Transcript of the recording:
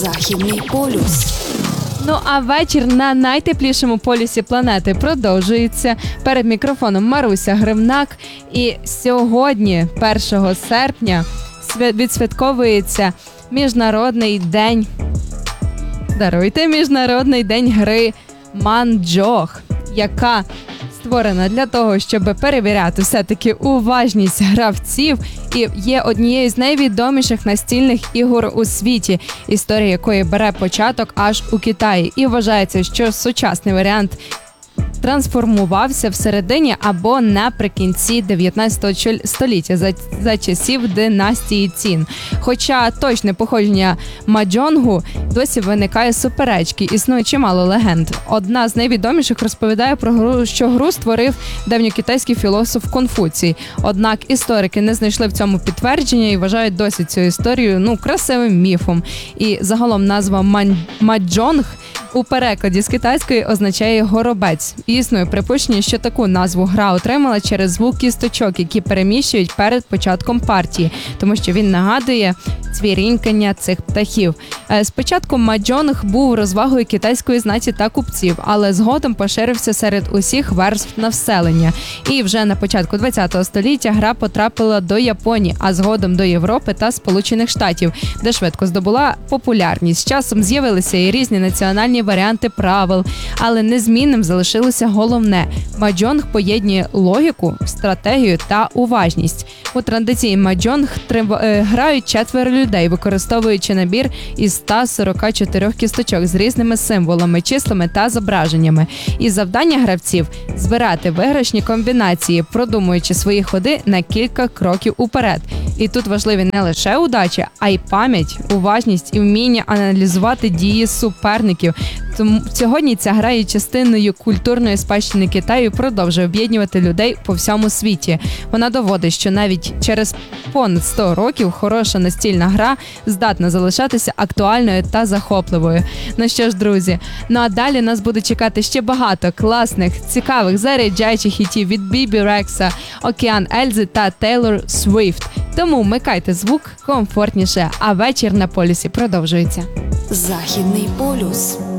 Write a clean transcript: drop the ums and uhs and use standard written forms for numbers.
Західний полюс. Ну а вечір на найтеплішому полюсі планети продовжується. Перед мікрофоном Маруся Гривнак. І сьогодні, 1 серпня, відсвятковується Міжнародний день гри Манджох, яка створена для того, щоб перевіряти все-таки уважність гравців і є однією з найвідоміших настільних ігор у світі, історія якої бере початок аж у Китаї. І вважається, що сучасний варіант трансформувався всередині або наприкінці 19 століття за часів династії Цін. Хоча точне походження маджонгу досі виникає суперечки, існує чимало легенд. Одна з найвідоміших розповідає про гру, що гру створив давньокитайський філософ Конфуцій. Однак історики не знайшли в цьому підтвердження і вважають досі цю історію красивим міфом. І загалом назва маджонг у перекладі з китайської означає «горобець». І існує припущення, що таку назву гра отримала через звук кісточок, які переміщують перед початком партії, тому що він нагадує цвірінькання цих птахів. Спочатку маджонг був розвагою китайської знаті та купців, але згодом поширився серед усіх верств населення. І вже на початку ХХ століття гра потрапила до Японії, а згодом до Європи та Сполучених Штатів, де швидко здобула популярність. З часом з'явилися і різні національні варіанти правил, але незмінним залишилося головне – маджонг поєднує логіку, стратегію та уважність. У традиції маджонг грають 4 людей, використовуючи набір із 144 кісточок з різними символами, числами та зображеннями. І завдання гравців – збирати виграшні комбінації, продумуючи свої ходи на кілька кроків уперед. І тут важливі не лише удача, а й пам'ять, уважність і вміння аналізувати дії суперників. Тому сьогодні ця гра є частиною культурної спадщини Китаю і продовжує об'єднувати людей по всьому світі. Вона доводить, що навіть через понад 100 років хороша настільна гра здатна залишатися актуальною та захопливою. Ну що ж, друзі, а далі нас буде чекати ще багато класних, цікавих, заряджаючих хітів від Бібі Рекса, Океан Ельзи та Тейлор Свіфт. Тому вмикайте звук комфортніше, а вечір на полюсі продовжується. Західний полюс.